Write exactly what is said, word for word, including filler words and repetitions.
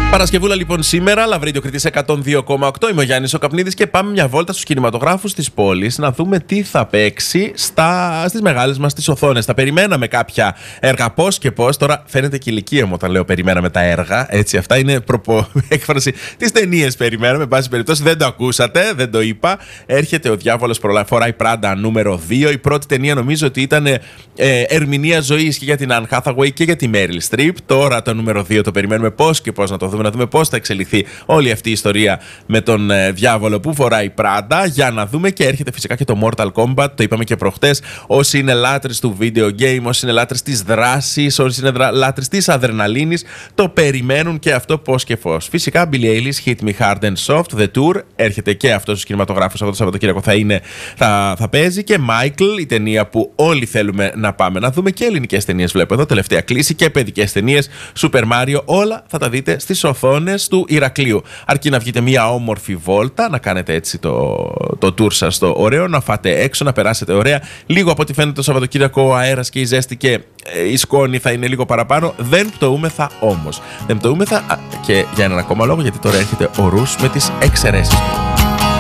Παρασκευούλα λοιπόν σήμερα, Λαβρίδιο Κρήτης εκατόν δύο κόμμα οκτώ. Είμαι ο Γιάννης ο Καπνίδης και πάμε μια βόλτα στους κινηματογράφους της πόλης να δούμε τι θα παίξει στα, στις μεγάλες μας τις οθόνες. Θα περιμέναμε κάποια έργα πώς και πώς. Τώρα φαίνεται και ηλικία μου όταν λέω περιμέναμε τα έργα. Έτσι, αυτά είναι προπο... έκφραση. Τις ταινίες περιμέναμε, εν πάση περιπτώσει. Δεν το ακούσατε, δεν το είπα. Έρχεται ο Διάβολος φοράει Πράντα νούμερο δύο. Η πρώτη ταινία νομίζω ότι ήταν ε, ερμηνεία ζωής και για την Anne Hathaway και για τη Meryl Streep. Τώρα το νούμερο δύο το περιμένουμε πώς και πώς να το δούμε. Να δούμε πώς θα εξελιχθεί όλη αυτή η ιστορία με τον ε, διάβολο που φοράει Πράντα. Για να δούμε, και έρχεται φυσικά και το Mortal Kombat. Το είπαμε και προχτές. Όσοι είναι λάτρες του video game, όσοι είναι λάτρες της δράσης, όσοι είναι δρα... λάτρες της αδρεναλίνης, το περιμένουν και αυτό πώς και πώς. Φυσικά, Billie Eilish, Hit Me Hard and Soft, The Tour. Έρχεται και αυτό στους κινηματογράφους αυτό το Σαββατοκύριακο. Θα, είναι, θα, θα παίζει. Και Michael, η ταινία που όλοι θέλουμε να πάμε να δούμε. Και ελληνικές ταινίες βλέπω εδώ. Τελευταία κλίση και παιδικές ταινίες. Super Mario. Όλα θα τα δείτε στις οθόνες του Ηρακλείου. Αρκεί να βγείτε μια όμορφη βόλτα, να κάνετε έτσι το, το tour σας το ωραίο, να φάτε έξω, να περάσετε ωραία. Λίγο από ό,τι φαίνεται το Σαββατοκύριακο, ο αέρας και η ζέστη και ε, η σκόνη θα είναι λίγο παραπάνω. Δεν πτωούμεθα όμως. Δεν πτωούμεθα α, και για έναν ακόμα λόγο, γιατί τώρα έρχεται ο Ρους με τις εξαιρέσεις του.